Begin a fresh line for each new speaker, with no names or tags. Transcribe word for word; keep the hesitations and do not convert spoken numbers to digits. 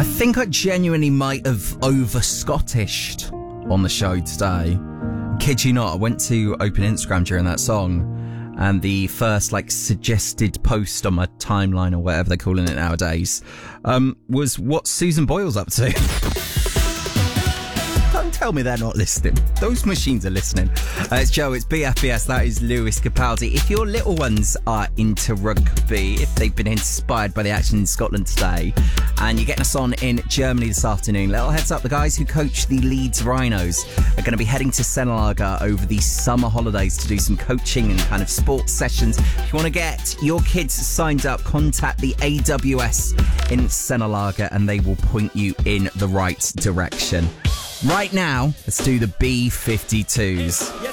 think I genuinely might have over-Scottished on the show today. Kid you not, I went to open Instagram during that song, and the first, like, suggested post on my timeline, or whatever they're calling it nowadays, um, was what Susan Boyle's up to. Don't tell me they're not listening. Those machines are listening. Uh, it's Joe, it's B F B S, that is Lewis Capaldi. If your little ones are into rugby, if they've been inspired by the action in Scotland today, and you're getting us on in Germany this afternoon, little heads up, the guys who coach the Leeds Rhinos are going to be heading to Senelaga over the summer holidays to do some coaching and kind of sports sessions. If you want to get your kids signed up, contact the A W S in Senelaga and they will point you in the right direction. Right now, let's do the B fifty-twos.